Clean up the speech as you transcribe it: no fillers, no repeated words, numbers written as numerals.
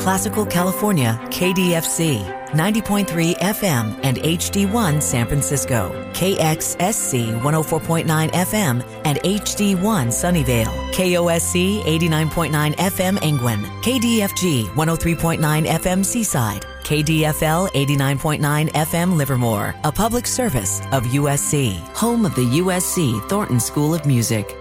Classical California, KDFC, 90.3 FM and HD1 San Francisco, KXSC 104.9 FM and HD1 Sunnyvale, KOSC 89.9 FM Angwin, KDFG 103.9 FM Seaside, KDFL 89.9 FM Livermore, a public service of USC, home of the USC Thornton School of Music.